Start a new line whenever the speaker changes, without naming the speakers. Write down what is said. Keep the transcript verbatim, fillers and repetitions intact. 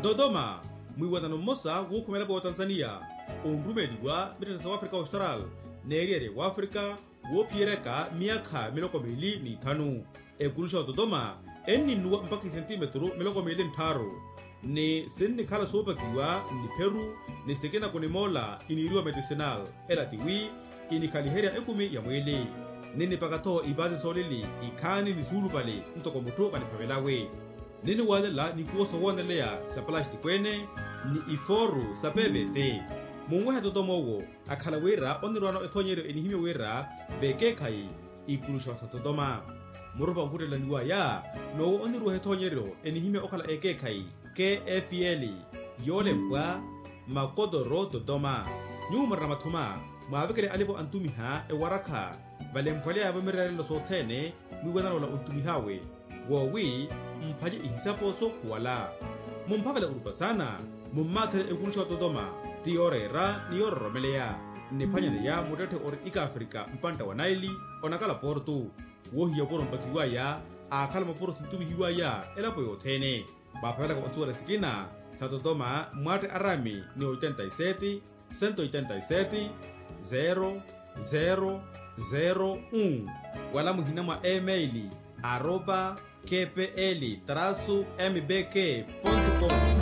Dodoma, mwiwatano mmosa wukumela kwa Tanzania, ondumeli wa Mitata wa Afrika Austral, neriere wa Afrika, wopiereka miaka miloko mili ni tanu. Ekulusha wa Dodoma, eni nuwa mpaki sentimetro miloko mili ntaro. Ni sini kala sopa kiwa, ni Peru, ni sekena kone mola, iniriwa medicinal, ela tiwi, ini kaliheria ekumi ya mwili. Nini pakato ibazi solili, ikani ni sulu pali, mtoko muto kanipamelawe. Nini wadela ni kuwa sawandelea sa plastic kwene, ni iforu sa P V T. Mungwe Dodoma wo, akalawera onirwano etonyero enihime wera, veke kai, ikulusha wa Dodoma. Murupa nkute la niwa ya, no onirwa etonyero enihime okala eke kai, K F L, yole mwa, makodoro Dodoma. Nyuma ramatuma, maavekele alipo antumiha e waraka, vale mpwale ya vamirale lo sotene, mwiwana wala untumihawe. Wawi, mpaje ihisapo so kuwala. Mumpavela urupa sana, mummatele ekulusha wa Dodoma, ti orera ni orromelea. Nepanya ya mudate or ika Afrika mpanta wa Naili, onakala portu. Wohi ya poro mpakiwa ya, akala maporo tuntumi hiwa ya, elapo yotene. Bapavela kwa onsura sikina, sa Dodoma, mwate arami ni ochenta y siete, ciento ochenta y siete, zero, zero, zero, un. Wala muhinama emaili, arroba kpl trasu mbk punto com.